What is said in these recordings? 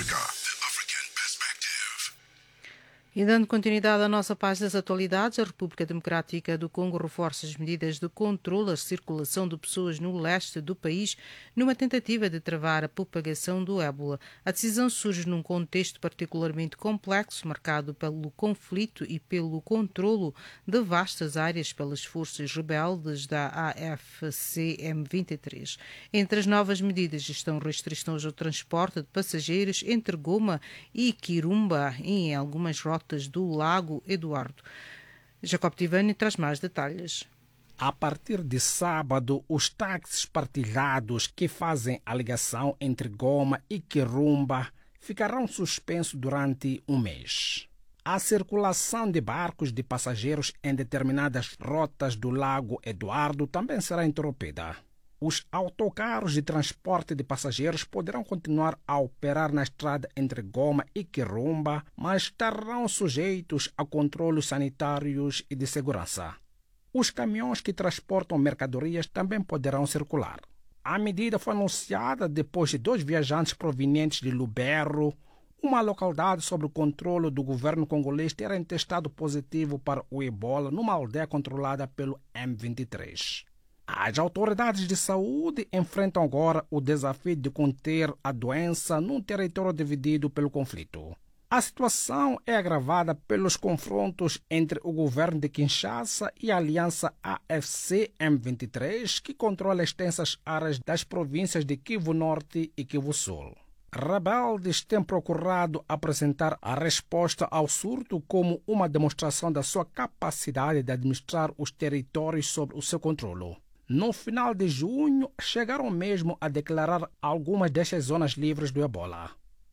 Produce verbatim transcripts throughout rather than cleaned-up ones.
Africa. The African Perspective. E dando continuidade à nossa página das atualidades, a República Democrática do Congo reforça as medidas de controle à circulação de pessoas no leste do país numa tentativa de travar a propagação do ébola. A decisão surge num contexto particularmente complexo, marcado pelo conflito e pelo controlo de vastas áreas pelas forças rebeldes da A F C M vinte e três. Entre as novas medidas estão restrições ao transporte de passageiros entre Goma e Kirumba em algumas rotas do Lago Eduardo. Jacob Tivani traz mais detalhes. A partir de sábado, os táxis partilhados que fazem a ligação entre Goma e Kirumba ficarão suspensos durante um mês. A circulação de barcos de passageiros em determinadas rotas do Lago Eduardo também será interrompida. Os autocarros de transporte de passageiros poderão continuar a operar na estrada entre Goma e Kirumba, mas estarão sujeitos a controlos sanitários e de segurança. Os caminhões que transportam mercadorias também poderão circular. A medida foi anunciada depois de dois viajantes provenientes de Lubero, uma localidade sob o controle do governo congolês, terem testado positivo para o ebola numa aldeia controlada pelo M vinte e três. As autoridades de saúde enfrentam agora o desafio de conter a doença num território dividido pelo conflito. A situação é agravada pelos confrontos entre o governo de Kinshasa e a aliança A F C M vinte e três, que controla extensas áreas das províncias de Kivu Norte e Kivu Sul. Rebeldes têm procurado apresentar a resposta ao surto como uma demonstração da sua capacidade de administrar os territórios sob o seu controle. No final de junho, chegaram mesmo a declarar algumas destas zonas livres do ebola.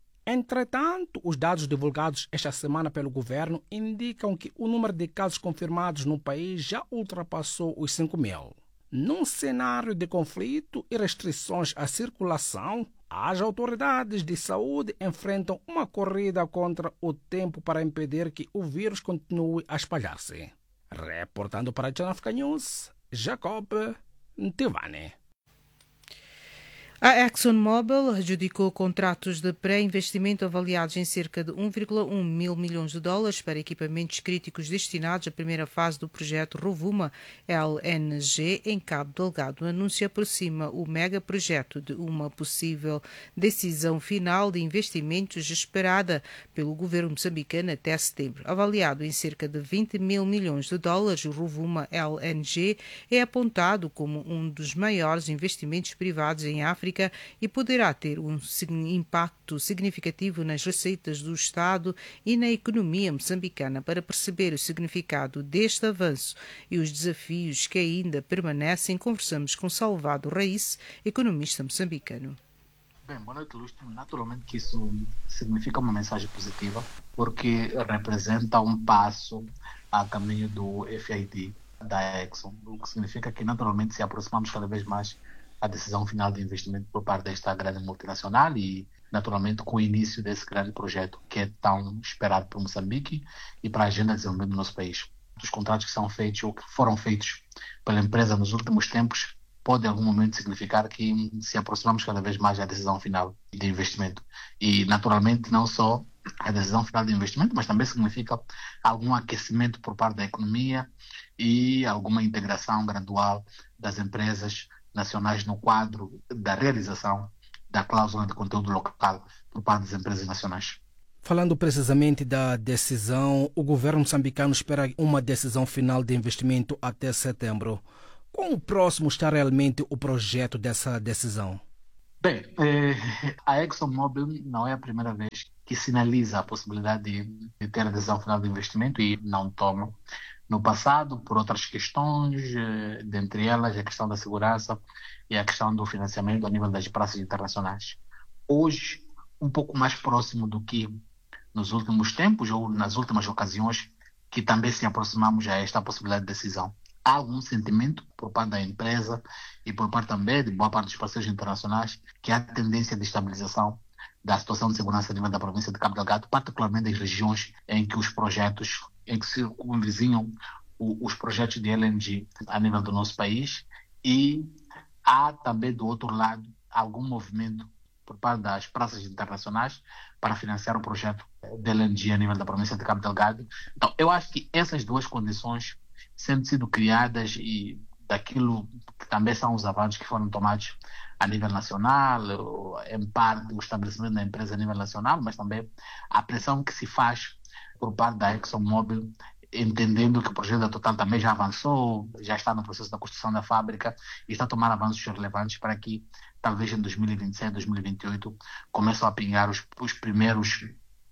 Entretanto, os dados divulgados esta semana pelo governo indicam que o número de casos confirmados no país já ultrapassou os cinco mil. Num cenário de conflito e restrições à circulação, as autoridades de saúde enfrentam uma corrida contra o tempo para impedir que o vírus continue a espalhar-se. Reportando para a Channel Africa News, Jacob Tivani. A ExxonMobil adjudicou contratos de pré-investimento avaliados em cerca de um vírgula um mil milhões de dólares para equipamentos críticos destinados à primeira fase do projeto Rovuma L N G em Cabo Delgado. O anúncio aproxima o megaprojeto de uma possível decisão final de investimentos esperada pelo governo moçambicano até setembro. Avaliado em cerca de vinte mil milhões de dólares, o Rovuma L N G é apontado como um dos maiores investimentos privados em África e poderá ter um impacto significativo nas receitas do Estado e na economia moçambicana. Para perceber o significado deste avanço e os desafios que ainda permanecem, conversamos com Salvador Raíssa, economista moçambicano. Bem, boa noite, Lúcio. Naturalmente que isso significa uma mensagem positiva, porque representa um passo a caminho do F I D da Exxon, o que significa que naturalmente se aproximamos cada vez mais a decisão final de investimento por parte desta grande multinacional e, naturalmente, com o início desse grande projeto que é tão esperado por Moçambique e para a agenda de desenvolvimento do nosso país. Os contratos que são feitos ou que foram feitos pela empresa nos últimos tempos pode, em algum momento, significar que se aproximamos cada vez mais da decisão final de investimento. E, naturalmente, não só a decisão final de investimento, mas também significa algum aquecimento por parte da economia e alguma integração gradual das empresas nacionais no quadro da realização da cláusula de conteúdo local por parte das empresas nacionais. Falando precisamente da decisão, o governo moçambicano espera uma decisão final de investimento até setembro. Quão próximo está realmente o projeto dessa decisão? Bem, eh, a ExxonMobil não é a primeira vez que sinaliza a possibilidade de, de ter a decisão final de investimento e não toma. No passado, por outras questões, eh, dentre elas a questão da segurança e a questão do financiamento a nível das praças internacionais. Hoje, um pouco mais próximo do que nos últimos tempos ou nas últimas ocasiões, que também se aproximamos a esta possibilidade de decisão. Há algum sentimento por parte da empresa e por parte também de boa parte dos parceiros internacionais que há tendência de estabilização da situação de segurança a nível da província de Cabo Delgado, particularmente das regiões em que os projetos, em que se convizinham os projetos de L N G a nível do nosso país, e há também do outro lado algum movimento por parte das praças internacionais para financiar o projeto de L N G a nível da província de Cabo Delgado. Então, eu acho que essas duas condições, sendo sido criadas e daquilo que também são os avanços que foram tomados a nível nacional, em parte o estabelecimento da empresa a nível nacional, mas também a pressão que se faz por parte da ExxonMobil, entendendo que o projeto da Total também já avançou, já está no processo da construção da fábrica e está a tomar avanços relevantes para que talvez em dois mil e vinte e sete, dois mil e vinte e oito começem a pingar os, os primeiros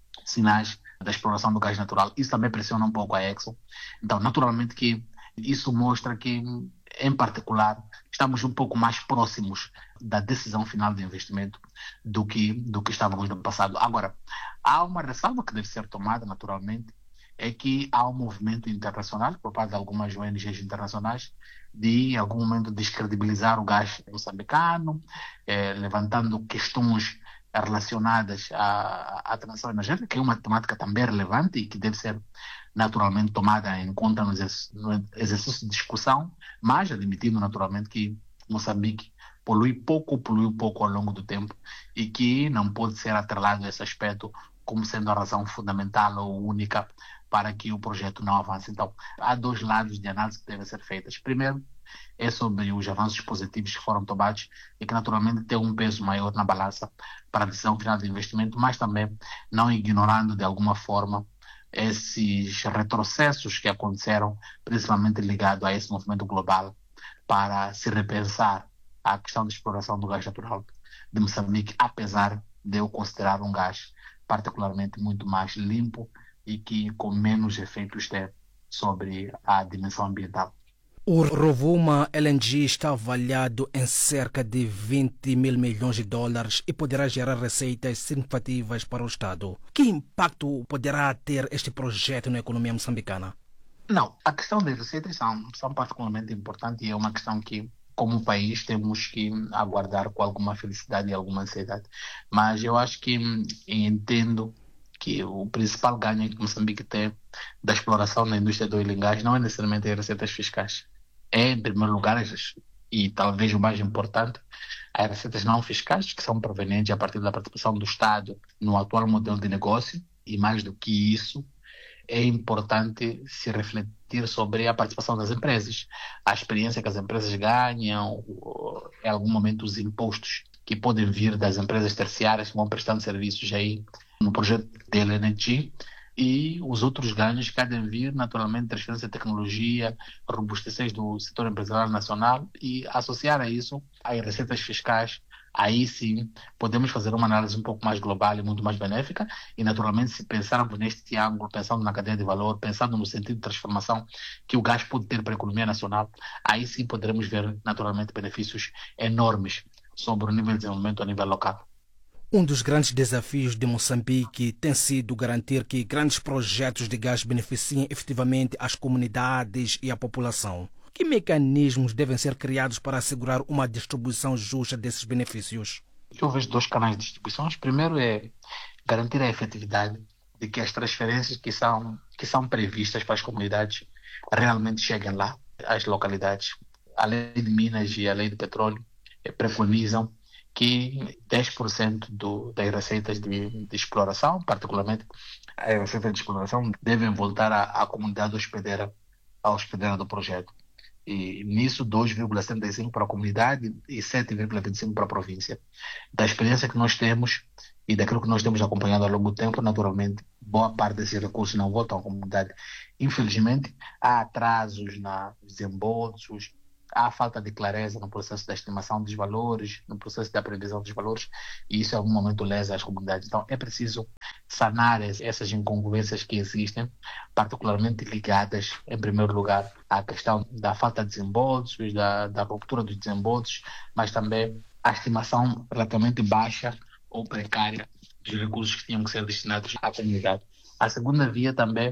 sinais da exploração do gás natural. Isso também pressiona um pouco a Exxon. Então, naturalmente que isso mostra que, em particular, estamos um pouco mais próximos da decisão final de investimento do que, do que estávamos no passado. Agora, há uma ressalva que deve ser tomada, naturalmente, é que há um movimento internacional, por parte de algumas O N Gs internacionais, de, em algum momento, descredibilizar o gás moçambicano, eh, levantando questões relacionadas à, à transição energética, que é uma temática também relevante e que deve ser naturalmente tomada em conta no exercício, no exercício de discussão, mas admitindo naturalmente que Moçambique polui pouco, poluiu pouco ao longo do tempo e que não pode ser atrelado a esse aspecto como sendo a razão fundamental ou única para que o projeto não avance. Então, há dois lados de análise que devem ser feitas. Primeiro, é sobre os avanços positivos que foram tomados e que naturalmente têm um peso maior na balança para a decisão final de investimento, mas também não ignorando de alguma forma esses retrocessos que aconteceram, principalmente ligado a esse movimento global, para se repensar a questão da exploração do gás natural de Moçambique, apesar de eu considerar um gás particularmente muito mais limpo e que com menos efeitos tem sobre a dimensão ambiental. O Rovuma L N G está avaliado em cerca de vinte mil milhões de dólares e poderá gerar receitas significativas para o Estado. Que impacto poderá ter este projeto na economia moçambicana? Não, a questão das receitas são, são particularmente importantes e é uma questão que, como país, temos que aguardar com alguma felicidade e alguma ansiedade. Mas eu acho que entendo que o principal ganho que Moçambique tem da exploração da indústria do oil and gas não é necessariamente as receitas fiscais. É, em primeiro lugar, e talvez o mais importante, as receitas não fiscais, que são provenientes a partir da participação do Estado no atual modelo de negócio, e mais do que isso, é importante se refletir sobre a participação das empresas, a experiência que as empresas ganham, em algum momento os impostos que podem vir das empresas terciárias que vão prestando serviços aí no projeto de L N G, e os outros ganhos que podem vir, naturalmente, transferência de tecnologia, robustecer do setor empresarial nacional e associar a isso as receitas fiscais. Aí sim podemos fazer uma análise um pouco mais global e muito mais benéfica e, naturalmente, se pensarmos neste ângulo, pensando na cadeia de valor, pensando no sentido de transformação que o gás pode ter para a economia nacional, aí sim poderemos ver, naturalmente, benefícios enormes sobre o nível de desenvolvimento a nível local. Um dos grandes desafios de Moçambique tem sido garantir que grandes projetos de gás beneficiem efetivamente as comunidades e a população. Que mecanismos devem ser criados para assegurar uma distribuição justa desses benefícios? Eu vejo dois canais de distribuição. O primeiro é garantir a efetividade de que as transferências que são, que são previstas para as comunidades realmente cheguem lá. As localidades, a lei de Minas e a lei de petróleo, preconizam que dez por cento do, das receitas de, de exploração, particularmente as receitas de exploração, devem voltar à, à comunidade hospedeira, à hospedeira do projeto. E nisso, dois vírgula setenta e cinco por cento para a comunidade e sete vírgula vinte e cinco por cento para a província. Da experiência que nós temos e daquilo que nós temos acompanhado ao longo do tempo, naturalmente, boa parte desses recursos não voltam à comunidade. Infelizmente, há atrasos nos desembolsos, há falta de clareza no processo da estimação dos valores, no processo da previsão dos valores, e isso em algum momento lesa as comunidades. Então é preciso sanar essas incongruências que existem, particularmente ligadas, em primeiro lugar, à questão da falta de desembolsos, da, da ruptura dos desembolsos, mas também a estimação relativamente baixa ou precária dos recursos que tinham que ser destinados à comunidade. A segunda via também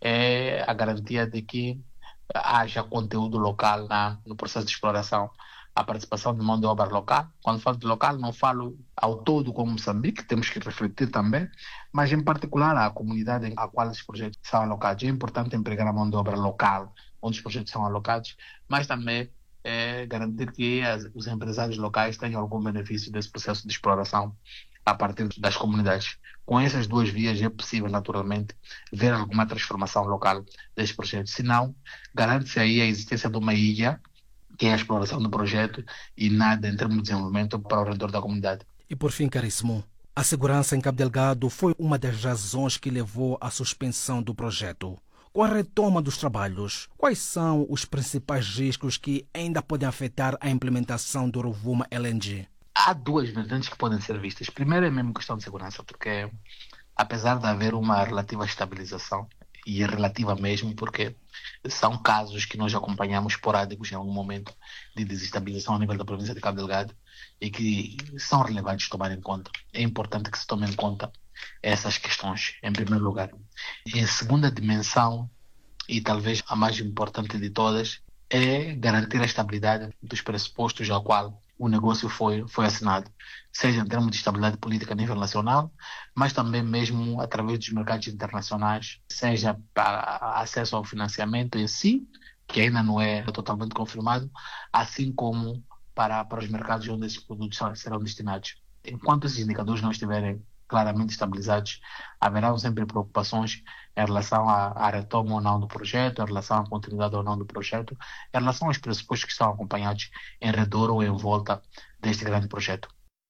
é a garantia de que haja conteúdo local na, no processo de exploração, a participação de mão de obra local. Quando falo de local, não falo ao todo como Moçambique, temos que refletir também, mas em particular a comunidade a qual os projetos são alocados. É importante empregar a mão de obra local, onde os projetos são alocados, mas também é garantir que as, os empresários locais tenham algum benefício desse processo de exploração a partir das comunidades. Com essas duas vias é possível, naturalmente, ver alguma transformação local deste projeto. Se não, garante-se aí a existência de uma ilha, que é a exploração do projeto, e nada em termos de desenvolvimento para o redor da comunidade. E por fim, caríssimo, a segurança em Cabo Delgado foi uma das razões que levou à suspensão do projeto. Com a retoma dos trabalhos, quais são os principais riscos que ainda podem afetar a implementação do Rovuma L N G? Há duas vertentes que podem ser vistas. Primeiro é mesmo questão de segurança, porque apesar de haver uma relativa estabilização, e é relativa mesmo, porque são casos que nós acompanhamos esporádicos em algum momento de desestabilização a nível da província de Cabo Delgado e que são relevantes de tomar em conta. É importante que se tome em conta essas questões, em primeiro lugar. Em segunda dimensão, e talvez a mais importante de todas, é garantir a estabilidade dos pressupostos ao qual o negócio foi, foi assinado, seja em termos de estabilidade política a nível nacional, mas também mesmo através dos mercados internacionais, seja para acesso ao financiamento em si, que ainda não é totalmente confirmado, assim como para, para os mercados onde esses produtos serão destinados. Enquanto esses indicadores não estiverem claramente estabilizados, haverá sempre preocupações em relação à, à retoma ou não do projeto, em relação à continuidade ou não do projeto, em relação aos pressupostos que estão acompanhados em redor ou em volta deste grande projeto.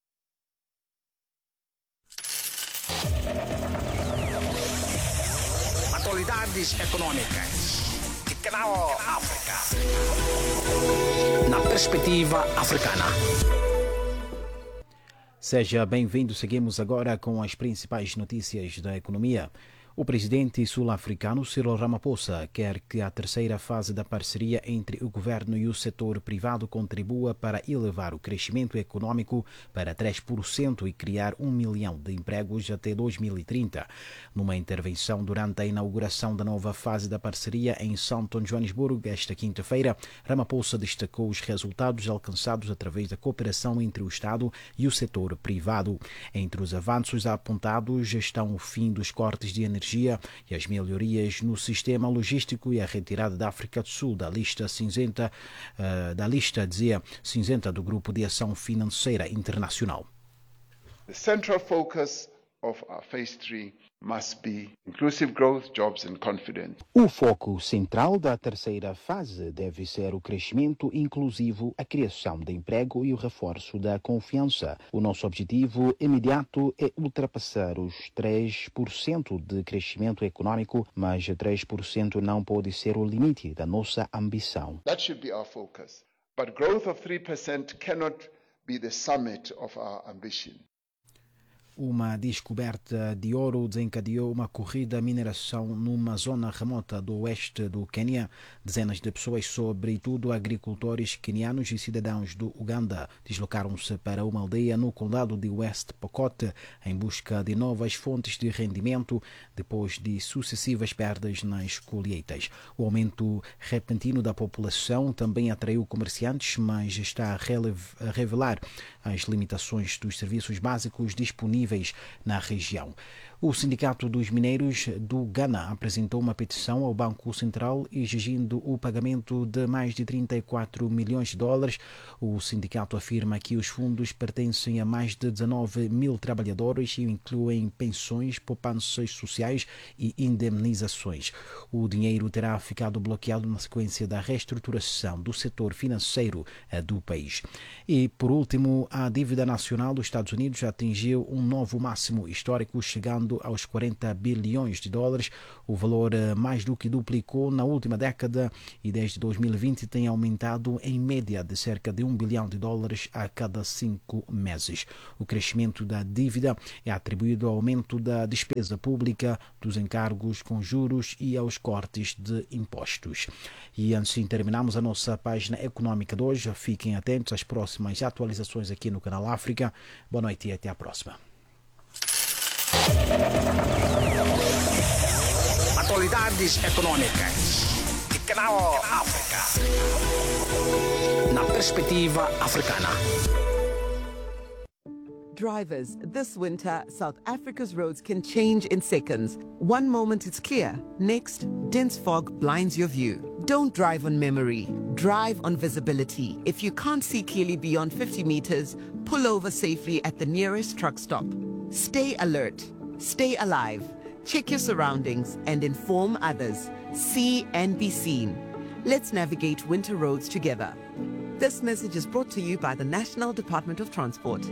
Atualidades econômicas de Canal África. Na perspectiva africana. Seja bem-vindo. Seguimos agora com as principais notícias da economia. O presidente sul-africano Cyril Ramaphosa quer que a terceira fase da parceria entre o governo e o setor privado contribua para elevar o crescimento econômico para três por cento e criar um milhão de empregos até dois mil e trinta. Numa intervenção durante a inauguração da nova fase da parceria em Sandton, Joanesburgo, esta quinta-feira, Ramaphosa destacou os resultados alcançados através da cooperação entre o Estado e o setor privado. Entre os avanços apontados estão o fim dos cortes de energia e as melhorias no sistema logístico e a retirada da África do Sul da lista cinzenta, uh, da lista, dizia, cinzenta do Grupo de Ação Financeira Internacional. The central focus of our phase three must be inclusive growth, jobs and confidence. O foco central da terceira fase deve ser o crescimento inclusivo, a criação de emprego e o reforço da confiança. O nosso objetivo imediato é ultrapassar os três por cento de crescimento econômico, mas três por cento não pode ser o limite da nossa ambição. That should be our focus. But growth of three percent cannot be the summit of our ambition. Uma descoberta de ouro desencadeou uma corrida à mineração numa zona remota do oeste do Quênia. Dezenas de pessoas, sobretudo agricultores quenianos e cidadãos do Uganda, deslocaram-se para uma aldeia no condado de West Pokot em busca de novas fontes de rendimento depois de sucessivas perdas nas colheitas. O aumento repentino da população também atraiu comerciantes, mas está a revelar as limitações dos serviços básicos disponíveis na região. O Sindicato dos Mineiros do Ghana apresentou uma petição ao Banco Central exigindo o pagamento de mais de trinta e quatro milhões de dólares. O sindicato afirma que os fundos pertencem a mais de dezanove mil trabalhadores e incluem pensões, poupanças sociais e indemnizações. O dinheiro terá ficado bloqueado na sequência da reestruturação do setor financeiro do país. E, por último, a dívida nacional dos Estados Unidos atingiu um novo máximo histórico, chegando aos quarenta bilhões de dólares. O valor mais do que duplicou na última década e desde dois mil e vinte tem aumentado em média de cerca de um bilhão de dólares a cada cinco meses. O crescimento da dívida é atribuído ao aumento da despesa pública, dos encargos com juros e aos cortes de impostos. E assim terminamos a nossa página econômica de hoje. Fiquem atentos às próximas atualizações aqui no Canal África. Boa noite e até a próxima. Atualidades econômicas de Canal África. Na perspectiva africana. Drivers, this winter, South Africa's roads can change in seconds. One moment it's clear, next, dense fog blinds your view. Don't drive on memory. Drive drive on visibility. If you can't see clearly beyond fifty meters, pull over safely at the nearest truck stop. Stay alert, stay alive, check your surroundings, and inform others. See and be seen. Let's navigate winter roads together. This message is brought to you by the National Department of Transport.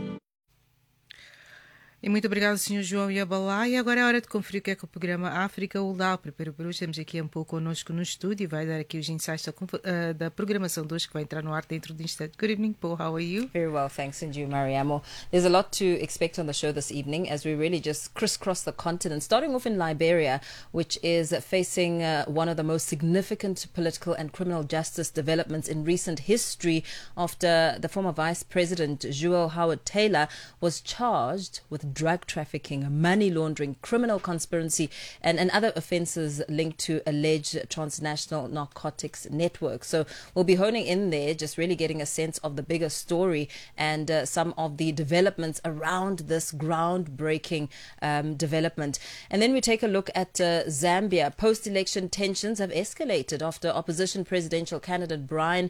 E muito obrigado, senhor João Yabalá. E agora é hora de conferir o que é que o programa África Uldal preparou para hoje. Temos aqui um pouco connosco no estúdio e vai dar aqui os insights da, uh, da programação de hoje, que vai entrar no ar dentro de instante. Good evening, Paul. How are you? Very well, thanks, and you, Mariamo. There's a lot to expect on the show this evening as we really just crisscross the continent, starting off in Liberia, which is facing uh, one of the most significant political and criminal justice developments in recent history after the former Vice President, Joel Howard Taylor, was charged with drug trafficking, money laundering, criminal conspiracy, and, and other offences linked to alleged transnational narcotics networks. So we'll be honing in there, just really getting a sense of the bigger story and uh, some of the developments around this groundbreaking um, development. And then we take a look at uh, Zambia. Post-election tensions have escalated after opposition presidential candidate Brian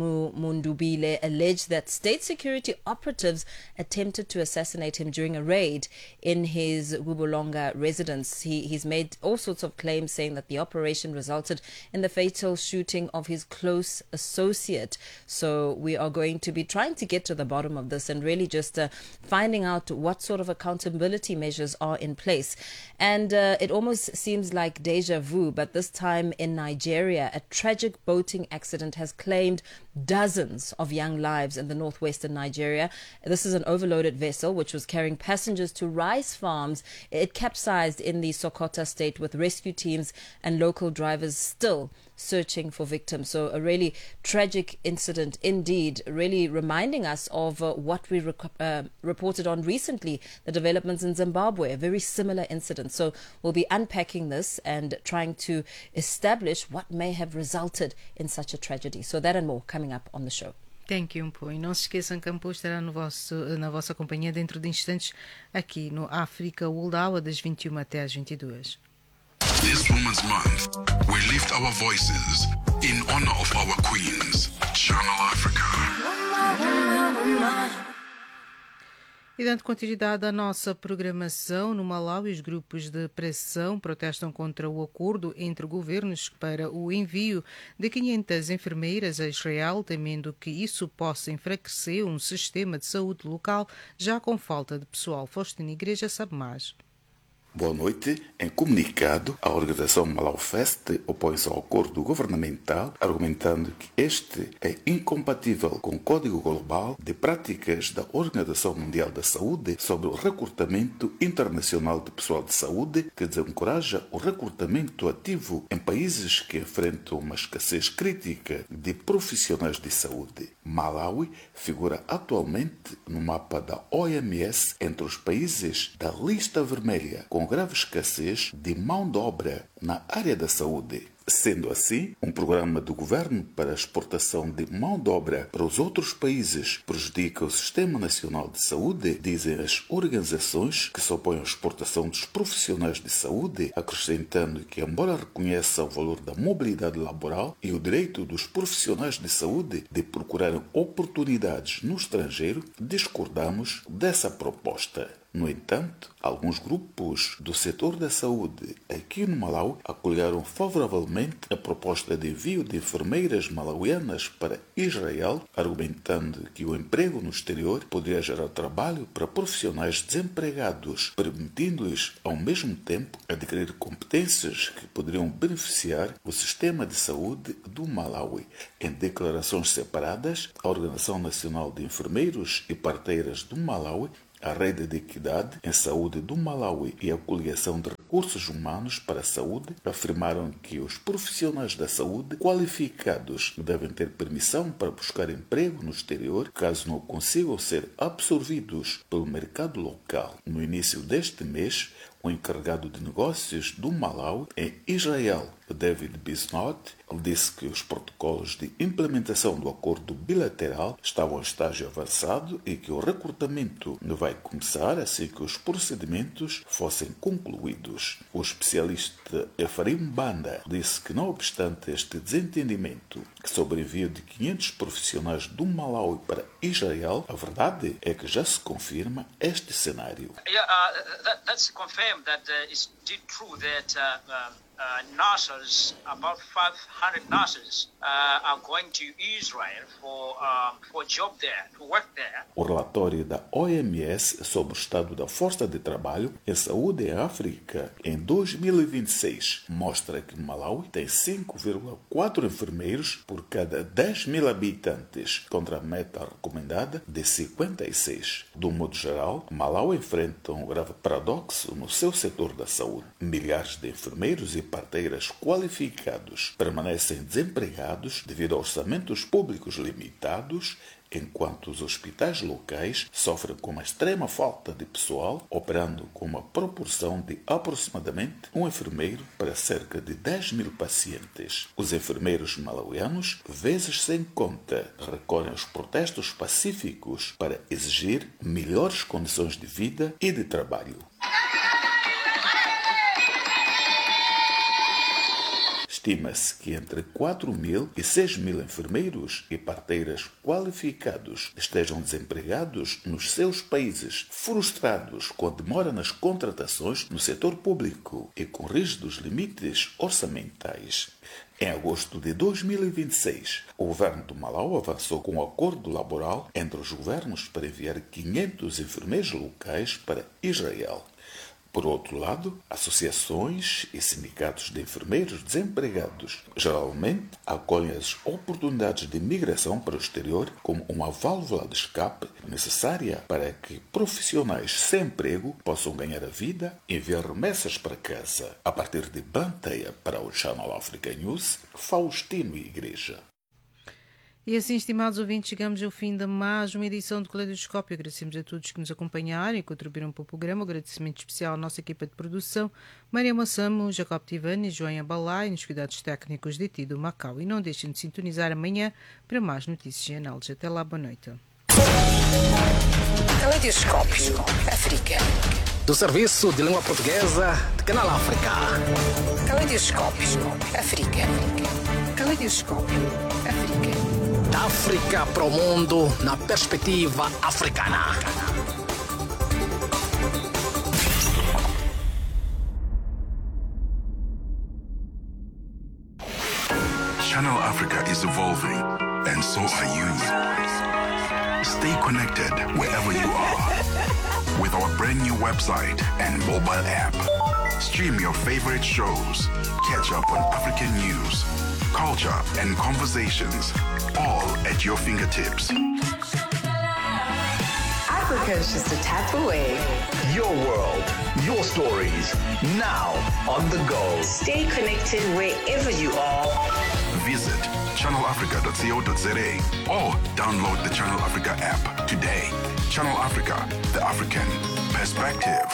Mundubile alleged that state security operatives attempted to assassinate him during a raid in his Wubulonga residence. He, he's made all sorts of claims saying that the operation resulted in the fatal shooting of his close associate. So we are going to be trying to get to the bottom of this and really just uh, finding out what sort of accountability measures are in place. And uh, it almost seems like deja vu, but this time in Nigeria, a tragic boating accident has claimed dozens of young lives in the northwestern Nigeria. This is an overloaded vessel which was carrying passengers to rice farms. It capsized in the Sokoto state with rescue teams and local drivers still searching for victims. So a really tragic incident indeed, really reminding us of uh, what we rec- uh, reported on recently, the developments in Zimbabwe, a very similar incident. So we'll be unpacking this and trying to establish what may have resulted in such a tragedy. So that and more coming up on the show. Thank you, Pô. E não se esqueçam que Campo estará no vosso, na vossa companhia dentro de instantes aqui no África Uldal, das vinte e uma até às vinte e duas. This Women's Month, we lift our voices in honor of our queens. Channel Africa. E dando continuidade à nossa programação, no Malawi, os grupos de pressão protestam contra o acordo entre governos para o envio de quinhentas enfermeiras a Israel, temendo que isso possa enfraquecer um sistema de saúde local já com falta de pessoal. Faustino Igreja sabe mais. Boa noite. Em comunicado, a organização Malaufest opõe-se ao acordo governamental, argumentando que este é incompatível com o Código Global de Práticas da Organização Mundial da Saúde sobre o recrutamento internacional de pessoal de saúde, que desencoraja o recrutamento ativo em países que enfrentam uma escassez crítica de profissionais de saúde. Malawi figura atualmente no mapa da O M S entre os países da lista vermelha, com grave escassez de mão de obra na área da saúde. Sendo assim, um programa do governo para a exportação de mão de obra para os outros países prejudica o Sistema Nacional de Saúde, dizem as organizações que se opõem à exportação dos profissionais de saúde, acrescentando que, embora reconheça o valor da mobilidade laboral e o direito dos profissionais de saúde de procurarem oportunidades no estrangeiro, discordamos dessa proposta. No entanto, alguns grupos do setor da saúde aqui no Malawi acolheram favoravelmente a proposta de envio de enfermeiras malauianas para Israel, argumentando que o emprego no exterior poderia gerar trabalho para profissionais desempregados, permitindo-lhes, ao mesmo tempo, adquirir competências que poderiam beneficiar o sistema de saúde do Malawi. Em declarações separadas, a Organização Nacional de Enfermeiros e Parteiras do Malawi, a Rede de Equidade em Saúde do Malawi e a Coligação de Recursos Humanos para a Saúde afirmaram que os profissionais da saúde qualificados devem ter permissão para buscar emprego no exterior caso não consigam ser absorvidos pelo mercado local. No início deste mês, O encarregado de negócios do Malawi em Israel, David Bisnot, disse que os protocolos de implementação do acordo bilateral estavam em estágio avançado e que o recrutamento vai começar assim que os procedimentos fossem concluídos. O especialista Efraim Banda disse que, não obstante este desentendimento sobre o envio de quinhentos profissionais do Malawi para Israel, a verdade é que já se confirma este cenário. Yeah, uh, that, that's confirmed that uh, it's indeed true that uh, uh, uh, nurses, about five hundred nurses, uh, are going to Israel for um, for job there, to work there. O relatório da O M S sobre o estado da força de trabalho em saúde em África em dois mil e vinte e seis mostra que Malawi tem cinco vírgula quatro enfermeiros por cada dez mil habitantes, contra a meta recomendada de cinquenta e seis. Do modo geral, Malawi enfrenta um grave paradoxo no seu setor da saúde. Milhares de enfermeiros e parteiras qualificados permanecem desempregados devido a orçamentos públicos limitados, enquanto os hospitais locais sofrem com uma extrema falta de pessoal, operando com uma proporção de aproximadamente um enfermeiro para cerca de dez mil pacientes. Os enfermeiros malauianos, vezes sem conta, recorrem aos protestos pacíficos para exigir melhores condições de vida e de trabalho. Estima-se que entre quatro mil e seis mil enfermeiros e parteiras qualificados estejam desempregados nos seus países, frustrados com a demora nas contratações no setor público e com rígidos limites orçamentais. Em agosto de dois mil e vinte e seis, o governo do Malawi avançou com um acordo laboral entre os governos para enviar quinhentos enfermeiros locais para Israel. Por outro lado, associações e sindicatos de enfermeiros desempregados geralmente acolhem as oportunidades de migração para o exterior como uma válvula de escape necessária para que profissionais sem emprego possam ganhar a vida e enviar remessas para casa. A partir de Blantyre para o Channel Africa News, Faustino Igreja. E assim, estimados ouvintes, chegamos ao fim de mais uma edição do Caleidoscópio. Agradecemos a todos que nos acompanharam e contribuíram para o programa. Um agradecimento especial à nossa equipa de produção, Maria Massamo, Jacob Tivani, João Balai, e nos cuidados técnicos de Tido Macau. E não deixem de sintonizar amanhã para mais notícias e análises. Até lá, boa noite. Caleidoscópio África. Do Serviço de Língua Portuguesa de Canal África. Caleidoscópio África. Caleidoscópio África. Da África para o mundo na perspectiva africana. Channel Africa is evolving, and so are you. Stay connected wherever you are with our brand new website and mobile app. Stream your favorite shows, catch up on African news, culture, and conversations, all at your fingertips. Africa is just a tap away. Your world, your stories, now on the go. Stay connected wherever you are. Visit channel africa dot co dot za or download the Channel Africa app today. Channel Africa, the African perspective.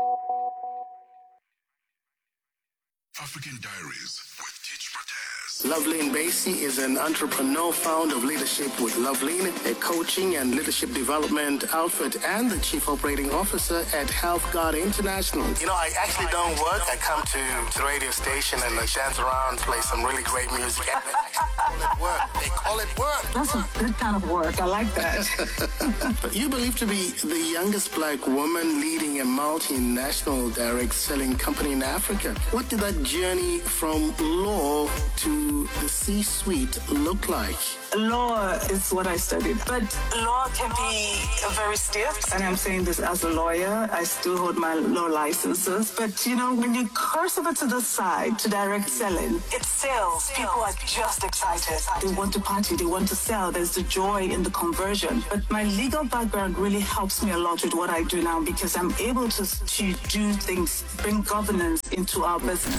African Diaries with Teach Protez. Loveline Basie is an entrepreneur, founder of Leadership with Loveline, a coaching and leadership development outfit, and the chief operating officer at Health Guard International. You know, I actually don't work. I come to the radio station and I dance around, play some really great music. And they call it work. They call it work. That's a good kind of work. I like that. But you believe to be the youngest black woman leading a multinational direct selling company in Africa. What did that journey from law to the C-suite look like? Law is what I studied, but law can be very stiff. And I'm saying this as a lawyer. I still hold my law licenses. But, you know, when you curse over to the side to direct selling, it sells. People are just excited. They want to party. They want to sell. There's the joy in the conversion. But my legal background really helps me a lot with what I do now because I'm able to, to do things, bring governance into our business.